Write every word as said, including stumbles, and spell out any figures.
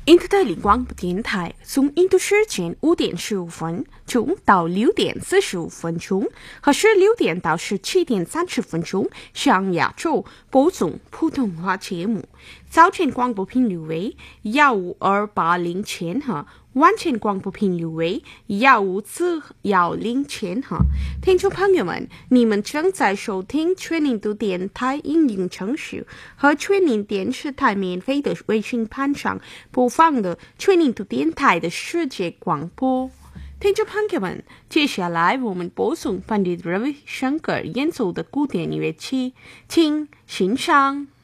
印度的灵光不电台从印度时间五点十五分钟到六点四十五分钟，和十六点到十七点三十分钟向亚洲播送普通话节目。早间广播频率为幺五二八零千赫，晚间广播频率为幺五四幺零千赫。听众朋友们，你们正在收听全印度电台应用程序和全印电视台免费的卫星盘上播放的全印度电台的世界广播。听众朋友们，接下来我们播送 Pandit Ravi Shankar 演奏的古典音乐曲，请欣赏。